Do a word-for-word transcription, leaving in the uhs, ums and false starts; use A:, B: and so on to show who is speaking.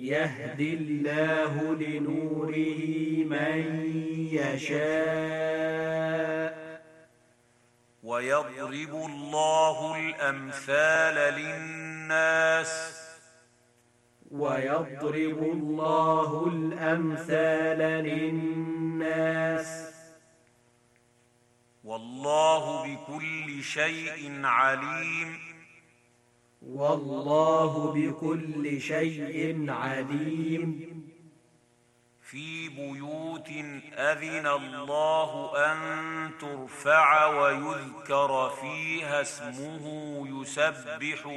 A: يهدي الله لنوره من يشاء
B: ويضرب الله الأمثال للناس
A: ويضرب الله الأمثال للناس
B: والله بكل شيء عليم
A: والله بكل شيء عليم
B: في بيوت أذن الله أن ترفع ويذكر فيها اسمه يسبح